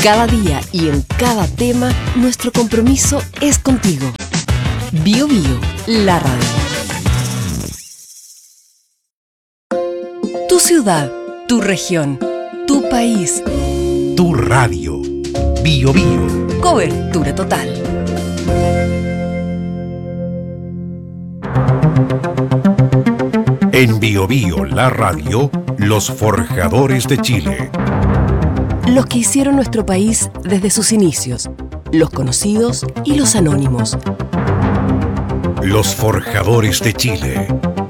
Cada día y en cada tema, nuestro compromiso es contigo. Bio Bio, la radio. Tu ciudad, tu región, tu país. Tu radio. Bio Bio. Cobertura total. En Bio Bio, la radio, los forjadores de Chile. Los que hicieron nuestro país desde sus inicios, los conocidos y los anónimos. Los forjadores de Chile.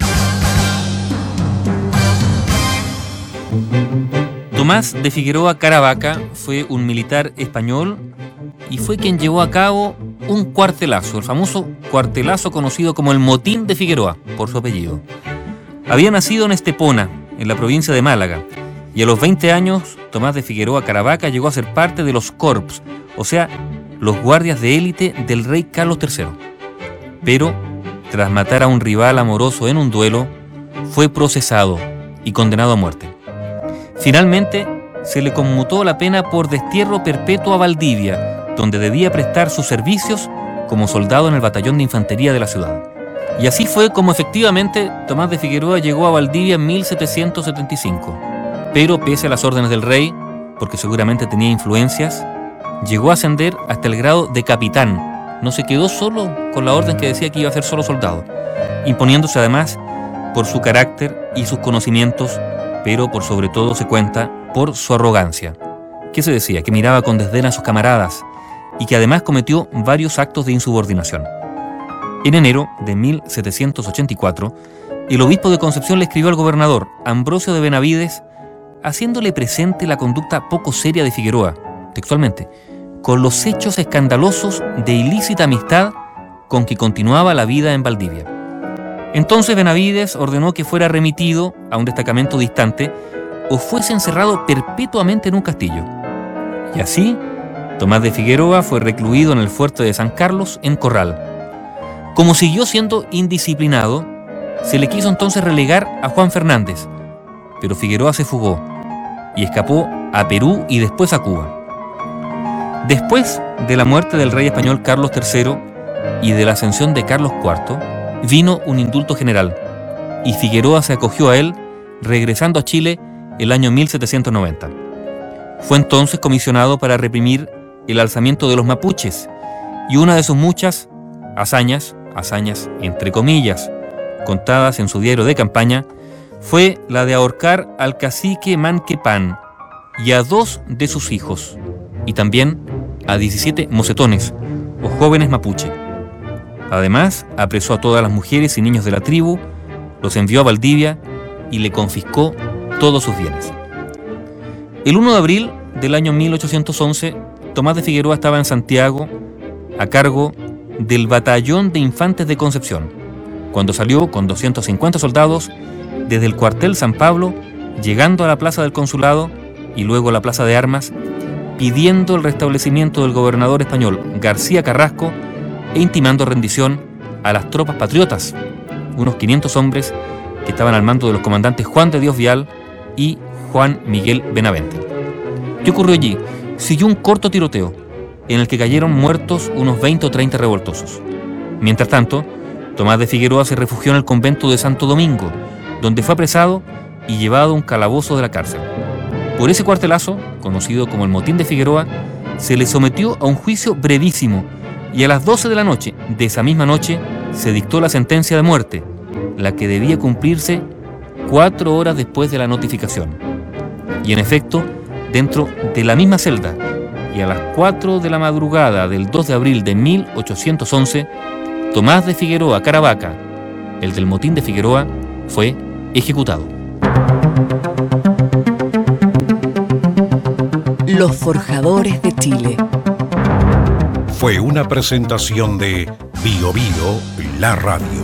Tomás de Figueroa Caravaca fue un militar español y fue quien llevó a cabo un cuartelazo, el famoso cuartelazo conocido como el Motín de Figueroa, por su apellido. Había nacido en Estepona, en la provincia de Málaga, y a los 20 años Tomás de Figueroa Caravaca llegó a ser parte de los Corps, o sea, los guardias de élite del rey Carlos III. Pero, tras matar a un rival amoroso en un duelo, fue procesado y condenado a muerte. Finalmente, se le conmutó la pena por destierro perpetuo a Valdivia, donde debía prestar sus servicios como soldado en el batallón de infantería de la ciudad. Y así fue como efectivamente Tomás de Figueroa llegó a Valdivia en 1775. Pero pese a las órdenes del rey, porque seguramente tenía influencias, llegó a ascender hasta el grado de capitán. No se quedó solo con la orden que decía que iba a ser solo soldado, imponiéndose además por su carácter y sus conocimientos, pero por sobre todo se cuenta por su arrogancia. ¿Qué se decía? Que miraba con desdén a sus camaradas y que además cometió varios actos de insubordinación. En enero de 1784, el obispo de Concepción le escribió al gobernador Ambrosio de Benavides haciéndole presente la conducta poco seria de Figueroa, textualmente, con los hechos escandalosos de ilícita amistad con que continuaba la vida en Valdivia. Entonces Benavides ordenó que fuera remitido a un destacamento distante o fuese encerrado perpetuamente en un castillo. Y así, Tomás de Figueroa fue recluido en el fuerte de San Carlos, en Corral. Como siguió siendo indisciplinado, se le quiso entonces relegar a Juan Fernández, pero Figueroa se fugó y escapó a Perú y después a Cuba. Después de la muerte del rey español Carlos III y de la ascensión de Carlos IV, vino un indulto general y Figueroa se acogió a él, regresando a Chile el año 1790. Fue entonces comisionado para reprimir el alzamiento de los mapuches y una de sus muchas hazañas entre comillas, contadas en su diario de campaña, fue la de ahorcar al cacique Manquepan y a 2 de sus hijos, y también a 17 mocetones o jóvenes mapuche. Además, apresó a todas las mujeres y niños de la tribu, los envió a Valdivia y le confiscó todos sus bienes. El 1 de abril del año 1811, Tomás de Figueroa estaba en Santiago a cargo del Batallón de Infantes de Concepción, cuando salió con 250 soldados desde el cuartel San Pablo, llegando a la plaza del consulado y luego a la plaza de armas, pidiendo el restablecimiento del gobernador español García Carrasco e intimando rendición a las tropas patriotas, unos 500 hombres que estaban al mando de los comandantes Juan de Dios Vial y Juan Miguel Benavente. ¿Qué ocurrió allí? Siguió un corto tiroteo en el que cayeron muertos unos 20 o 30 revoltosos. Mientras tanto, Tomás de Figueroa se refugió en el convento de Santo Domingo, donde fue apresado y llevado a un calabozo de la cárcel. Por ese cuartelazo, conocido como el Motín de Figueroa, se le sometió a un juicio brevísimo y a las 12 de la noche de esa misma noche se dictó la sentencia de muerte, la que debía cumplirse 4 horas después de la notificación. Y en efecto, dentro de la misma celda y a las 4 de la madrugada del 2 de abril de 1811, Tomás de Figueroa Caravaca, el del Motín de Figueroa, fue ejecutado. Los forjadores de Chile. Fue una presentación de Bio Bio, la radio.